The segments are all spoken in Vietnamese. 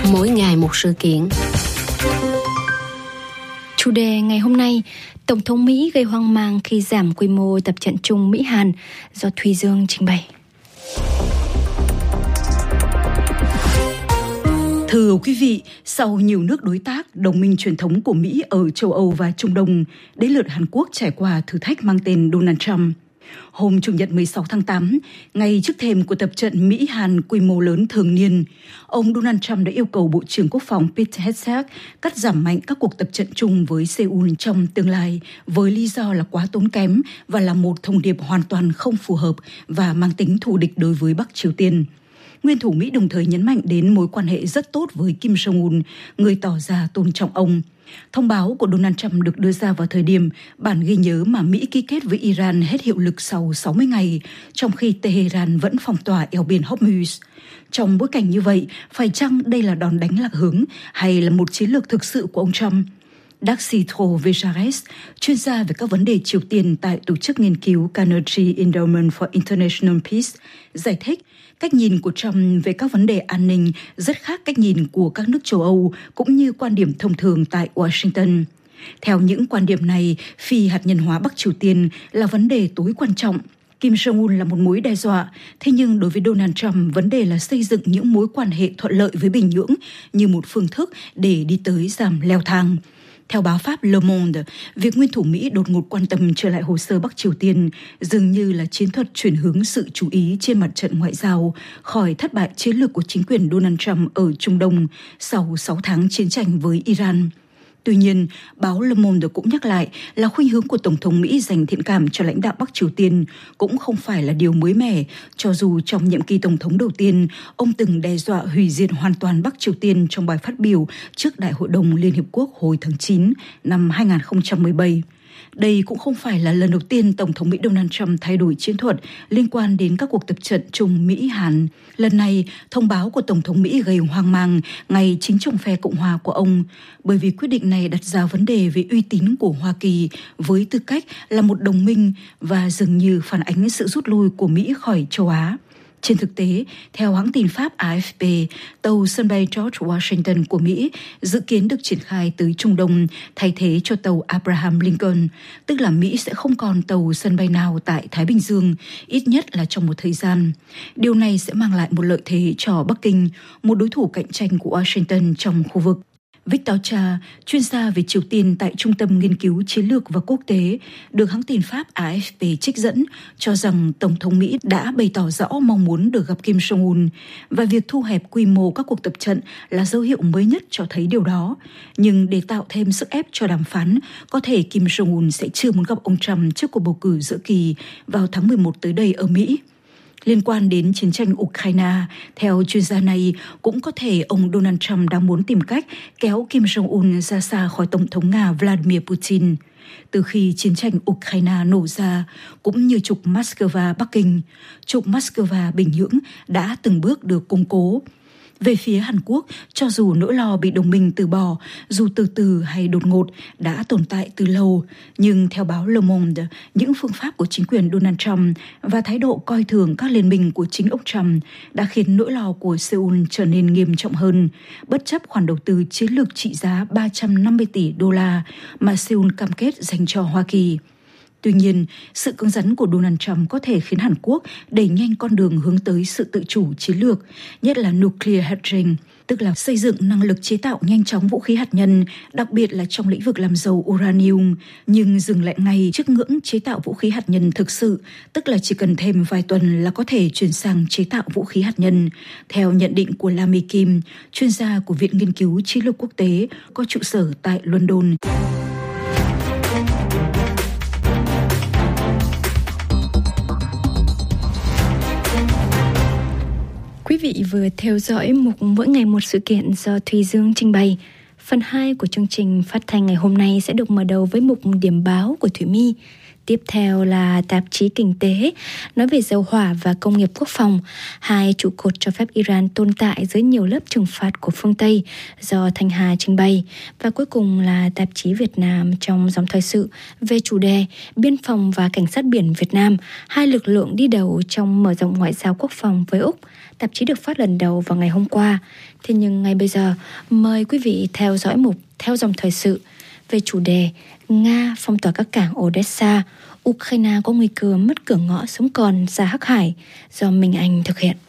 mỗi ngày một sự kiện. Chủ đề ngày hôm nay, Tổng thống Mỹ gây hoang mang khi giảm quy mô tập trận chung Mỹ-Hàn, do Thùy Dương trình bày. Thưa quý vị, sau nhiều nước đối tác, đồng minh truyền thống của Mỹ ở châu Âu và Trung Đông, đến lượt Hàn Quốc trải qua thử thách mang tên Donald Trump. Hôm Chủ nhật 16 tháng 8, ngay trước thềm của tập trận Mỹ-Hàn quy mô lớn thường niên, ông Donald Trump đã yêu cầu Bộ trưởng Quốc phòng Pete Hegseth cắt giảm mạnh các cuộc tập trận chung với Seoul trong tương lai, với lý do là quá tốn kém và là một thông điệp hoàn toàn không phù hợp và mang tính thù địch đối với Bắc Triều Tiên. Nguyên thủ Mỹ đồng thời nhấn mạnh đến mối quan hệ rất tốt với Kim Jong-un, người tỏ ra tôn trọng ông. Thông báo của Donald Trump được đưa ra vào thời điểm bản ghi nhớ mà Mỹ ký kết với Iran hết hiệu lực sau 60 ngày, trong khi Tehran vẫn phong tỏa eo biển Hormuz. Trong bối cảnh như vậy, phải chăng đây là đòn đánh lạc hướng hay là một chiến lược thực sự của ông Trump? Darcitro Vejares, chuyên gia về các vấn đề Triều Tiên tại Tổ chức Nghiên cứu Carnegie Endowment for International Peace, giải thích cách nhìn của Trump về các vấn đề an ninh rất khác cách nhìn của các nước châu Âu cũng như quan điểm thông thường tại Washington. Theo những quan điểm này, phi hạt nhân hóa Bắc Triều Tiên là vấn đề tối quan trọng. Kim Jong-un là một mối đe dọa, thế nhưng đối với Donald Trump, vấn đề là xây dựng những mối quan hệ thuận lợi với Bình Nhưỡng như một phương thức để đi tới giảm leo thang. Theo báo Pháp Le Monde, việc nguyên thủ Mỹ đột ngột quan tâm trở lại hồ sơ Bắc Triều Tiên dường như là chiến thuật chuyển hướng sự chú ý trên mặt trận ngoại giao khỏi thất bại chiến lược của chính quyền Donald Trump ở Trung Đông sau 6 tháng chiến tranh với Iran. Tuy nhiên, báo Le Monde cũng nhắc lại là khuynh hướng của Tổng thống Mỹ dành thiện cảm cho lãnh đạo Bắc Triều Tiên cũng không phải là điều mới mẻ, cho dù trong nhiệm kỳ Tổng thống đầu tiên, ông từng đe dọa hủy diệt hoàn toàn Bắc Triều Tiên trong bài phát biểu trước Đại hội đồng Liên Hiệp Quốc hồi tháng 9 năm 2017. Đây cũng không phải là lần đầu tiên Tổng thống Mỹ Donald Trump thay đổi chiến thuật liên quan đến các cuộc tập trận chung Mỹ-Hàn. Lần này, thông báo của Tổng thống Mỹ gây hoang mang ngay chính trong phe Cộng hòa của ông, bởi vì quyết định này đặt ra vấn đề về uy tín của Hoa Kỳ với tư cách là một đồng minh và dường như phản ánh sự rút lui của Mỹ khỏi châu Á. Trên thực tế, theo hãng tin Pháp AFP, tàu sân bay George Washington của Mỹ dự kiến được triển khai tới Trung Đông thay thế cho tàu Abraham Lincoln, tức là Mỹ sẽ không còn tàu sân bay nào tại Thái Bình Dương, ít nhất là trong một thời gian. Điều này sẽ mang lại một lợi thế cho Bắc Kinh, một đối thủ cạnh tranh của Washington trong khu vực. Victor Cha, chuyên gia về Triều Tiên tại Trung tâm Nghiên cứu Chiến lược và Quốc tế, được hãng tin Pháp AFP trích dẫn, cho rằng Tổng thống Mỹ đã bày tỏ rõ mong muốn được gặp Kim Jong-un và việc thu hẹp quy mô các cuộc tập trận là dấu hiệu mới nhất cho thấy điều đó. Nhưng để tạo thêm sức ép cho đàm phán, có thể Kim Jong-un sẽ chưa muốn gặp ông Trump trước cuộc bầu cử giữa kỳ vào tháng 11 tới đây ở Mỹ. Liên quan đến chiến tranh Ukraine, theo chuyên gia này, cũng có thể ông Donald Trump đang muốn tìm cách kéo Kim Jong-un ra xa khỏi Tổng thống Nga Vladimir Putin. Từ khi chiến tranh Ukraine nổ ra, cũng như trục Moscow-Bắc Kinh, trục Moscow-Bình Nhưỡng đã từng bước được củng cố. Về phía Hàn Quốc, cho dù nỗi lo bị đồng minh từ bỏ, dù từ từ hay đột ngột, đã tồn tại từ lâu, nhưng theo báo Le Monde, những phương pháp của chính quyền Donald Trump và thái độ coi thường các liên minh của chính ông Trump đã khiến nỗi lo của Seoul trở nên nghiêm trọng hơn, bất chấp khoản đầu tư chiến lược trị giá 350 tỷ đô la mà Seoul cam kết dành cho Hoa Kỳ. Tuy nhiên, sự cứng rắn của Donald Trump có thể khiến Hàn Quốc đẩy nhanh con đường hướng tới sự tự chủ chiến lược, nhất là nuclear hedging, tức là xây dựng năng lực chế tạo nhanh chóng vũ khí hạt nhân, đặc biệt là trong lĩnh vực làm giàu uranium, nhưng dừng lại ngay trước ngưỡng chế tạo vũ khí hạt nhân thực sự, tức là chỉ cần thêm vài tuần là có thể chuyển sang chế tạo vũ khí hạt nhân, theo nhận định của Lamy Kim, chuyên gia của Viện Nghiên cứu Chiến lược Quốc tế có trụ sở tại London. Quý vị vừa theo dõi mục Mỗi ngày một sự kiện do Thùy Dương trình bày. Phần 2 của chương trình phát thanh ngày hôm nay sẽ được mở đầu với mục điểm báo của Thủy My. Tiếp theo là tạp chí Kinh tế, nói về dầu hỏa và công nghiệp quốc phòng, hai trụ cột cho phép Iran tồn tại dưới nhiều lớp trừng phạt của phương Tây do Thanh Hà trình bày. Và cuối cùng là tạp chí Việt Nam trong dòng thời sự về chủ đề Biên phòng và Cảnh sát biển Việt Nam, hai lực lượng đi đầu trong mở rộng ngoại giao quốc phòng với Úc. Tạp chí được phát lần đầu vào ngày hôm qua. Thế nhưng ngay bây giờ, mời quý vị theo dõi mục Theo dòng thời sự về chủ đề Nga phong tỏa các cảng Odessa, Ukraine có nguy cơ mất cửa ngõ sống còn ra Hắc Hải, do Minh Anh thực hiện.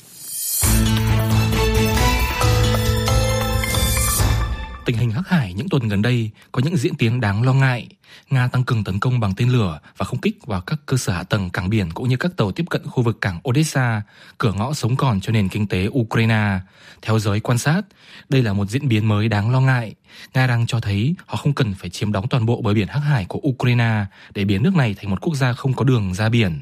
Tình hình Hắc Hải những tuần gần đây có những diễn tiến đáng lo ngại. Nga tăng cường tấn công bằng tên lửa và không kích vào các cơ sở hạ tầng cảng biển cũng như các tàu tiếp cận khu vực cảng Odessa, cửa ngõ sống còn cho nền kinh tế Ukraine. Theo giới quan sát, đây là một diễn biến mới đáng lo ngại. Nga đang cho thấy họ không cần phải chiếm đóng toàn bộ bờ biển Hắc Hải của Ukraine để biến nước này thành một quốc gia không có đường ra biển.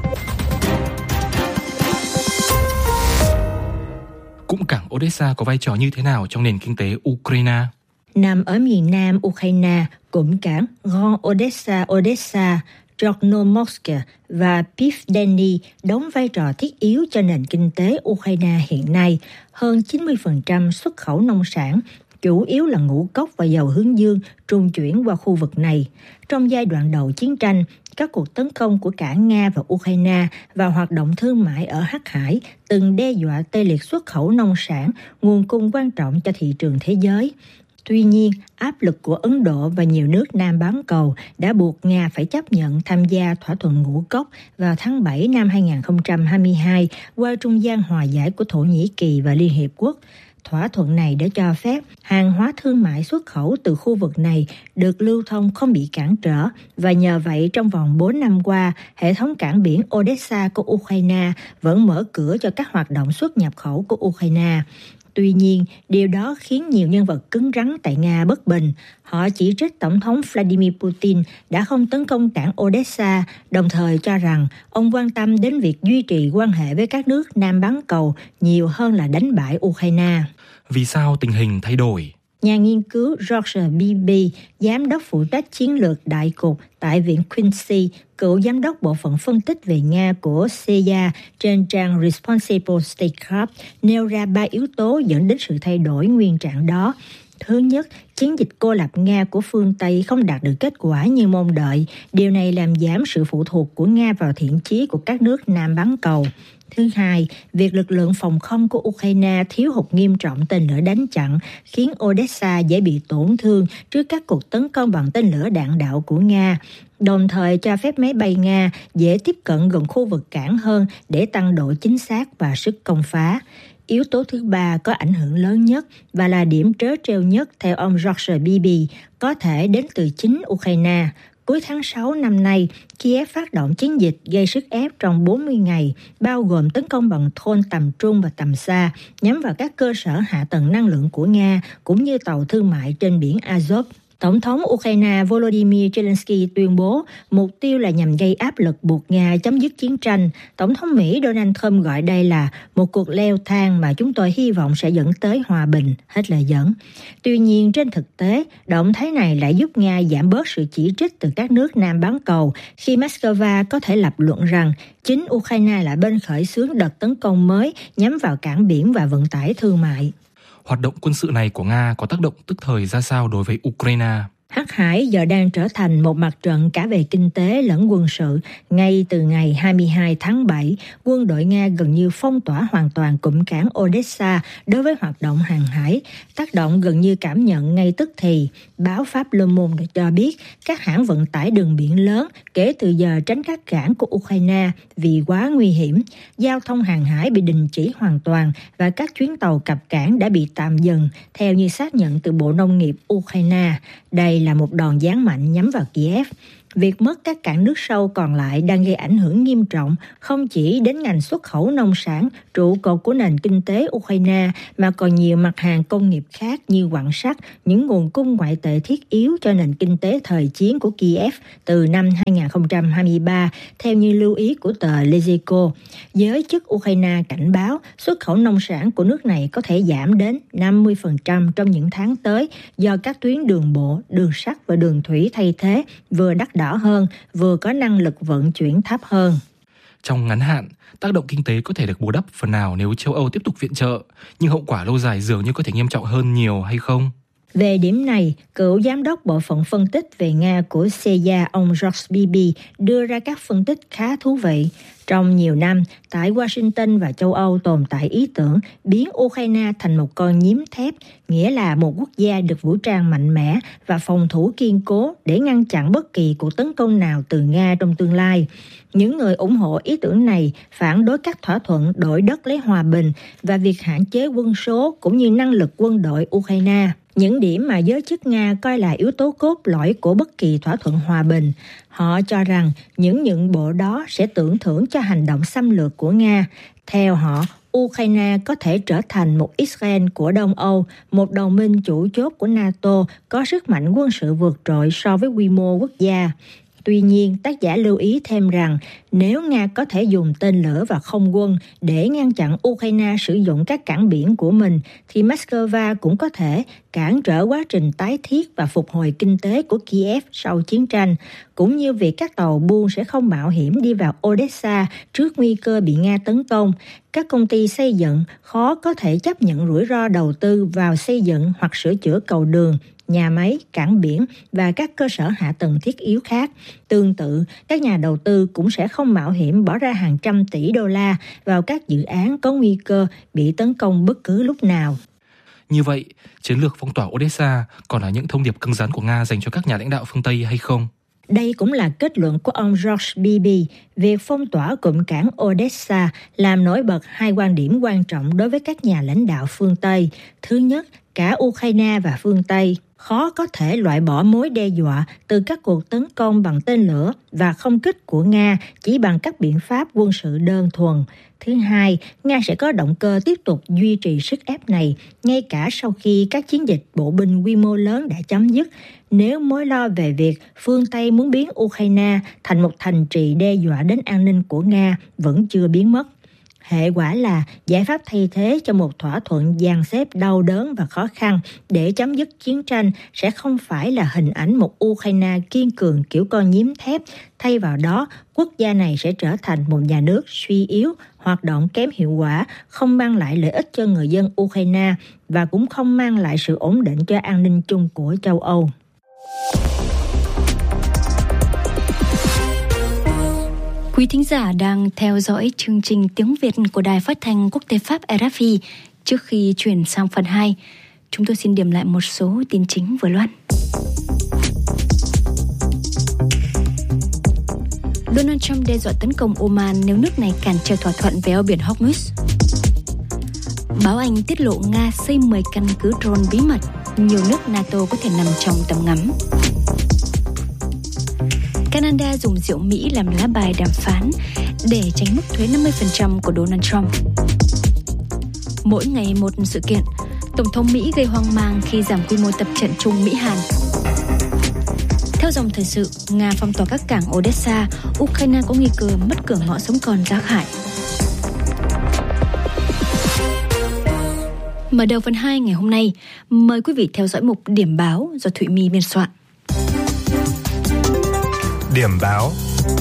Cụm cảng Odessa có vai trò như thế nào trong nền kinh tế Ukraine? Nằm ở miền nam Ukraine, cụm cảng Grand Odessa, Chornomorsk và Pivdeny đóng vai trò thiết yếu cho nền kinh tế Ukraine hiện nay. Hơn 90% xuất khẩu nông sản, chủ yếu là ngũ cốc và dầu hướng dương, trung chuyển qua khu vực này. Trong giai đoạn đầu chiến tranh, các cuộc tấn công của cả Nga và Ukraine và hoạt động thương mại ở Hắc Hải từng đe dọa tê liệt xuất khẩu nông sản, nguồn cung quan trọng cho thị trường thế giới. Tuy nhiên, áp lực của Ấn Độ và nhiều nước Nam bán cầu đã buộc Nga phải chấp nhận tham gia thỏa thuận ngũ cốc vào tháng 7 năm 2022 qua trung gian hòa giải của Thổ Nhĩ Kỳ và Liên Hiệp Quốc. Thỏa thuận này đã cho phép hàng hóa thương mại xuất khẩu từ khu vực này được lưu thông không bị cản trở, và nhờ vậy trong vòng 4 năm qua, hệ thống cảng biển Odessa của Ukraine vẫn mở cửa cho các hoạt động xuất nhập khẩu của Ukraine. Tuy nhiên, điều đó khiến nhiều nhân vật cứng rắn tại Nga bất bình. Họ chỉ trích Tổng thống Vladimir Putin đã không tấn công cảng Odessa, đồng thời cho rằng ông quan tâm đến việc duy trì quan hệ với các nước Nam bán cầu nhiều hơn là đánh bại Ukraine. Vì sao tình hình thay đổi? Nhà nghiên cứu George Beebe, giám đốc phụ trách chiến lược đại cục tại Viện Quincy, cựu giám đốc bộ phận phân tích về Nga của CIA trên trang Responsible Statecraft, nêu ra 3 yếu tố dẫn đến sự thay đổi nguyên trạng đó. Thứ nhất, chiến dịch cô lập Nga của phương Tây không đạt được kết quả như mong đợi. Điều này làm giảm sự phụ thuộc của Nga vào thiện chí của các nước Nam bán cầu. Thứ hai, việc lực lượng phòng không của Ukraine thiếu hụt nghiêm trọng tên lửa đánh chặn khiến Odessa dễ bị tổn thương trước các cuộc tấn công bằng tên lửa đạn đạo của Nga, đồng thời cho phép máy bay Nga dễ tiếp cận gần khu vực cảng hơn để tăng độ chính xác và sức công phá. Yếu tố thứ ba có ảnh hưởng lớn nhất và là điểm trớ trêu nhất theo ông George Beebe có thể đến từ chính Ukraine. Cuối tháng 6 năm nay, Kiev phát động chiến dịch gây sức ép trong 40 ngày, bao gồm tấn công bằng drone tầm trung và tầm xa, nhắm vào các cơ sở hạ tầng năng lượng của Nga, cũng như tàu thương mại trên biển Azov. Tổng thống Ukraine Volodymyr Zelensky tuyên bố mục tiêu là nhằm gây áp lực buộc Nga chấm dứt chiến tranh. Tổng thống Mỹ Donald Trump gọi đây là một cuộc leo thang mà chúng tôi hy vọng sẽ dẫn tới hòa bình, hết lời dẫn. Tuy nhiên, trên thực tế, động thái này lại giúp Nga giảm bớt sự chỉ trích từ các nước Nam bán cầu khi Moscow có thể lập luận rằng chính Ukraine là bên khởi xướng đợt tấn công mới nhắm vào cảng biển và vận tải thương mại. Hoạt động quân sự này của Nga có tác động tức thời ra sao đối với Ukraine? Hắc Hải giờ đang trở thành một mặt trận cả về kinh tế lẫn quân sự. Ngay từ ngày 22 tháng 7, quân đội Nga gần như phong tỏa hoàn toàn cụm cảng Odessa đối với hoạt động hàng hải, tác động gần như cảm nhận ngay tức thì. Báo Pháp Le Monde cho biết các hãng vận tải đường biển lớn kể từ giờ tránh các cảng của Ukraine vì quá nguy hiểm. Giao thông hàng hải bị đình chỉ hoàn toàn và các chuyến tàu cập cảng đã bị tạm dừng, theo như xác nhận từ Bộ Nông nghiệp Ukraine. Đây là một đòn giáng mạnh nhắm vào Kiev. Việc mất các cảng nước sâu còn lại đang gây ảnh hưởng nghiêm trọng không chỉ đến ngành xuất khẩu nông sản, trụ cột của nền kinh tế Ukraine, mà còn nhiều mặt hàng công nghiệp khác như quặng sắt, những nguồn cung ngoại tệ thiết yếu cho nền kinh tế thời chiến của Kiev từ năm 2023, theo như lưu ý của tờ Leziko. Giới chức Ukraine cảnh báo xuất khẩu nông sản của nước này có thể giảm đến 50% trong những tháng tới do các tuyến đường bộ, đường sắt và đường thủy thay thế vừa đắt đỏ hơn, vừa có năng lực vận chuyển thấp hơn. Trong ngắn hạn, tác động kinh tế có thể được bù đắp phần nào nếu châu Âu tiếp tục viện trợ, nhưng hậu quả lâu dài dường như có thể nghiêm trọng hơn nhiều hay không? Về điểm này, cựu giám đốc bộ phận phân tích về Nga của CIA ông George Bibi đưa ra các phân tích khá thú vị. Trong nhiều năm, tại Washington và châu Âu tồn tại ý tưởng biến Ukraine thành một con nhím thép, nghĩa là một quốc gia được vũ trang mạnh mẽ và phòng thủ kiên cố để ngăn chặn bất kỳ cuộc tấn công nào từ Nga trong tương lai. Những người ủng hộ ý tưởng này phản đối các thỏa thuận đổi đất lấy hòa bình và việc hạn chế quân số cũng như năng lực quân đội Ukraine. Những điểm mà giới chức Nga coi là yếu tố cốt lõi của bất kỳ thỏa thuận hòa bình. Họ cho rằng những nhượng bộ đó sẽ tưởng thưởng cho hành động xâm lược của Nga. Theo họ, Ukraine có thể trở thành một Israel của Đông Âu, một đồng minh chủ chốt của NATO có sức mạnh quân sự vượt trội so với quy mô quốc gia. Tuy nhiên, tác giả lưu ý thêm rằng nếu Nga có thể dùng tên lửa và không quân để ngăn chặn Ukraine sử dụng các cảng biển của mình, thì Moscow cũng có thể cản trở quá trình tái thiết và phục hồi kinh tế của Kiev sau chiến tranh, cũng như việc các tàu buôn sẽ không mạo hiểm đi vào Odessa trước nguy cơ bị Nga tấn công. Các công ty xây dựng khó có thể chấp nhận rủi ro đầu tư vào xây dựng hoặc sửa chữa cầu đường, nhà máy, cảng biển và các cơ sở hạ tầng thiết yếu khác. Tương tự, các nhà đầu tư cũng sẽ không mạo hiểm bỏ ra hàng trăm tỷ đô la vào các dự án có nguy cơ bị tấn công bất cứ lúc nào. Như vậy, chiến lược phong tỏa Odessa còn là những thông điệp cứng rắn của Nga dành cho các nhà lãnh đạo phương Tây hay không? Đây cũng là kết luận của ông George Bibi. Việc phong tỏa cụm cảng Odessa làm nổi bật hai quan điểm quan trọng đối với các nhà lãnh đạo phương Tây. Thứ nhất, cả Ukraine và phương Tây khó có thể loại bỏ mối đe dọa từ các cuộc tấn công bằng tên lửa và không kích của Nga chỉ bằng các biện pháp quân sự đơn thuần. Thứ hai, Nga sẽ có động cơ tiếp tục duy trì sức ép này ngay cả sau khi các chiến dịch bộ binh quy mô lớn đã chấm dứt, nếu mối lo về việc phương Tây muốn biến Ukraine thành một thành trì đe dọa đến an ninh của Nga vẫn chưa biến mất. Hệ quả là giải pháp thay thế cho một thỏa thuận dàn xếp đau đớn và khó khăn để chấm dứt chiến tranh sẽ không phải là hình ảnh một Ukraine kiên cường kiểu con nhím thép. Thay vào đó, quốc gia này sẽ trở thành một nhà nước suy yếu, hoạt động kém hiệu quả, không mang lại lợi ích cho người dân Ukraine và cũng không mang lại sự ổn định cho an ninh chung của châu Âu. Quý thính giả đang theo dõi chương trình tiếng Việt của Đài Phát thanh Quốc tế Pháp RFI. Trước khi chuyển sang phần 2, chúng tôi xin điểm lại một số tin chính vừa loan. Donald Trump đe dọa tấn công Oman nếu nước này cản trở thỏa thuận về eo biển Hormuz. Báo Anh tiết lộ Nga xây 10 căn cứ drone bí mật, nhiều nước NATO có thể nằm trong tầm ngắm. Canada dùng rượu Mỹ làm lá bài đàm phán để tránh mức thuế 50% của Donald Trump. Mỗi ngày một sự kiện, Tổng thống Mỹ gây hoang mang khi giảm quy mô tập trận chung Mỹ-Hàn. Theo dòng thời sự, Nga phong tỏa các cảng Odessa, Ukraine có nguy cơ mất cửa ngõ sống còn rác thải. Mở đầu phần 2 ngày hôm nay, mời quý vị theo dõi mục Điểm báo do Thụy My biên soạn. Điểm báo.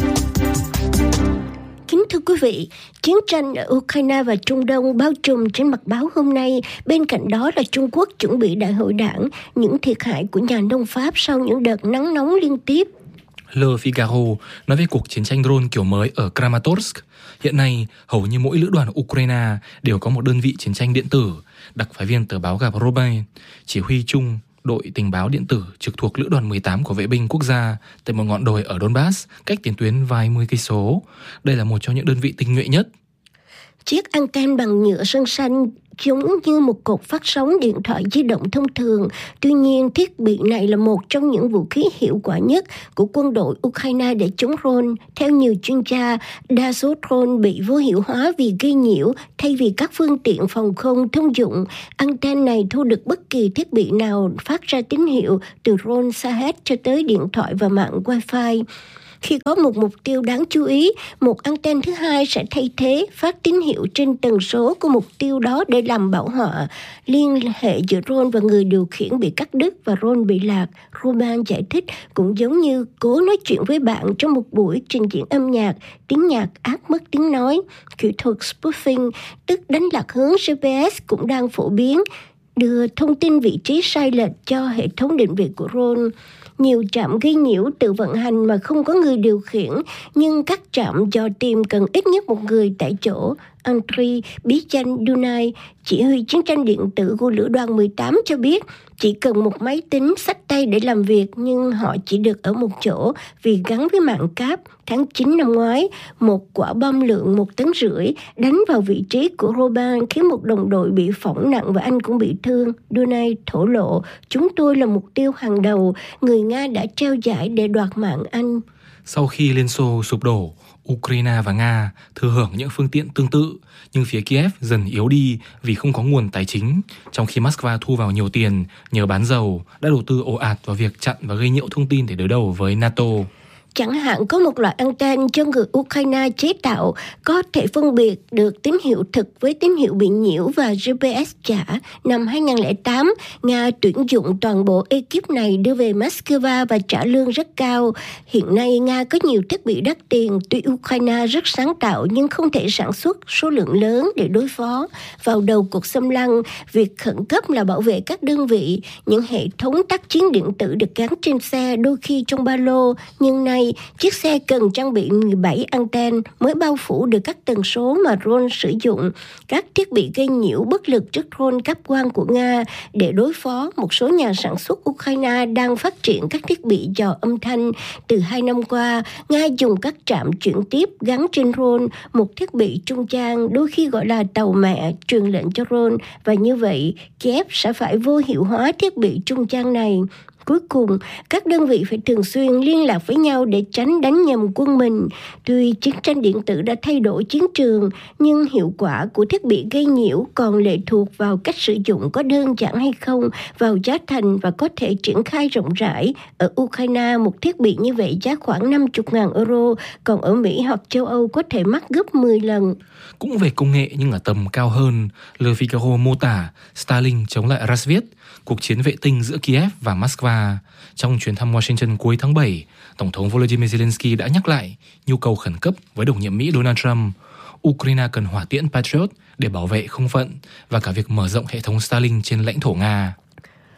Kính thưa quý vị, chiến tranh ở Ukraine và Trung Đông bao trùm trên mặt báo hôm nay. Bên cạnh đó là Trung Quốc chuẩn bị đại hội đảng, những thiệt hại của nhà nông Pháp sau những đợt nắng nóng liên tiếp. Le Figaro nói về cuộc chiến tranh drone kiểu mới ở Kramatorsk. Hiện nay, hầu như mỗi lữ đoàn Ukraine đều có một đơn vị chiến tranh điện tử. Đặc phái viên tờ báo Gabrobai, chỉ huy chung đội tình báo điện tử trực thuộc lữ đoàn 18 của vệ binh quốc gia tại một ngọn đồi ở Donbass, cách tiền tuyến vài mươi cây số. Đây là một trong những đơn vị tinh nhuệ nhất. Chiếc anten bằng nhựa sơn xanh giống như một cột phát sóng điện thoại di động thông thường. Tuy nhiên, thiết bị này là một trong những vũ khí hiệu quả nhất của quân đội Ukraine để chống drone. Theo nhiều chuyên gia, đa số drone bị vô hiệu hóa vì gây nhiễu thay vì các phương tiện phòng không thông dụng. Anten này thu được bất kỳ thiết bị nào phát ra tín hiệu từ drone xa hết cho tới điện thoại và mạng Wi-Fi. Khi có một mục tiêu đáng chú ý, một anten thứ hai sẽ thay thế phát tín hiệu trên tần số của mục tiêu đó để làm bảo họa. Liên hệ giữa drone và người điều khiển bị cắt đứt và drone bị lạc, Roman giải thích, cũng giống như cố nói chuyện với bạn trong một buổi trình diễn âm nhạc, tiếng nhạc át mất tiếng nói. Kỹ thuật spoofing, tức đánh lạc hướng GPS cũng đang phổ biến. đưa thông tin vị trí sai lệch cho hệ thống định vị của drone. Nhiều trạm gây nhiễu tự vận hành mà không có người điều khiển, nhưng các trạm dò tìm cần ít nhất một người tại chỗ. Andriy Bijan-Dunay, chỉ huy chiến tranh điện tử của lữ đoàn 18 cho biết chỉ cần một máy tính xách tay để làm việc, nhưng họ chỉ được ở một chỗ vì gắn với mạng cáp. Tháng 9 năm ngoái, một quả bom lượng 1,5 tấn đánh vào vị trí của Roban khiến một đồng đội bị phỏng nặng và anh cũng bị thương. Dunay thổ lộ, chúng tôi là mục tiêu hàng đầu, người Nga đã treo giải để đoạt mạng anh. Sau khi Liên Xô sụp đổ, Ukraine và Nga thừa hưởng những phương tiện tương tự, nhưng phía Kiev dần yếu đi vì không có nguồn tài chính, trong khi Moscow thu vào nhiều tiền nhờ bán dầu, đã đầu tư ồ ạt vào việc chặn và gây nhiễu thông tin để đối đầu với NATO. Chẳng hạn có một loại anten do người Ukraine chế tạo có thể phân biệt được tín hiệu thực với tín hiệu bị nhiễu và GPS giả. Năm 2008, Nga tuyển dụng toàn bộ ekip này đưa về Moscow và trả lương rất cao. Hiện nay, Nga có nhiều thiết bị đắt tiền, tuy Ukraine rất sáng tạo nhưng không thể sản xuất số lượng lớn để đối phó. Vào đầu cuộc xâm lăng, việc khẩn cấp là bảo vệ các đơn vị. Những hệ thống tác chiến điện tử được gắn trên xe, đôi khi trong ba lô, nhưng nay chiếc xe cần trang bị 17 anten mới bao phủ được các tần số mà drone sử dụng. Các thiết bị gây nhiễu bất lực trước drone cáp quang của Nga. Để đối phó, một số nhà sản xuất Ukraine đang phát triển các thiết bị dò âm thanh. Từ 2 năm qua, Nga dùng các trạm chuyển tiếp gắn trên drone, một thiết bị trung gian, đôi khi gọi là tàu mẹ, truyền lệnh cho drone, và như vậy, Kiev sẽ phải vô hiệu hóa thiết bị trung gian này. Cuối cùng, các đơn vị phải thường xuyên liên lạc với nhau để tránh đánh nhầm quân mình. Tuy chiến tranh điện tử đã thay đổi chiến trường, nhưng hiệu quả của thiết bị gây nhiễu còn lệ thuộc vào cách sử dụng có đơn giản hay không, vào giá thành và có thể triển khai rộng rãi. Ở Ukraine, một thiết bị như vậy giá khoảng 50.000 euro, còn ở Mỹ hoặc châu Âu có thể mắc gấp 10 lần. Cũng về công nghệ nhưng ở tầm cao hơn, Le Figaro mô tả Starlink chống lại Rasvet, cuộc chiến vệ tinh giữa Kiev và Moscow. Trong chuyến thăm Washington cuối tháng 7, Tổng thống Volodymyr Zelensky đã nhắc lại nhu cầu khẩn cấp với đồng nhiệm Mỹ Donald Trump. Ukraine cần hỏa tiễn Patriot để bảo vệ không phận và cả việc mở rộng hệ thống Starlink trên lãnh thổ Nga.